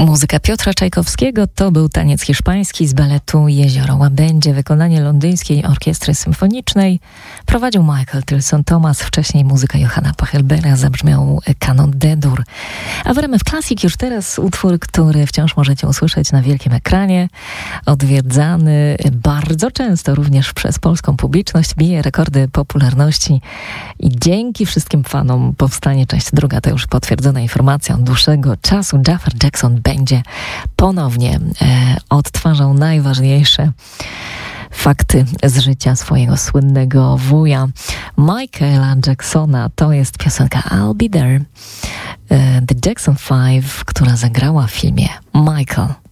Muzyka Piotra Czajkowskiego to był taniec hiszpański z baletu Jezioro Łabędzie, wykonanie Londyńskiej Orkiestry Symfonicznej. Prowadził Michael Tilson Thomas, wcześniej muzyka Johanna Pachelbera, zabrzmiał kanon D-dur. A w RMF Classic już teraz utwór, który wciąż możecie usłyszeć na wielkim ekranie, odwiedzany bardzo często również przez polską publiczność, bije rekordy popularności i dzięki wszystkim fanom powstanie część druga, to już potwierdzona informacja od dłuższego czasu. Jafar Jackson będzie ponownie odtwarzał najważniejsze fakty z życia swojego słynnego wuja Michaela Jacksona. To jest piosenka I'll Be There, The Jackson 5, która zagrała w filmie Michael.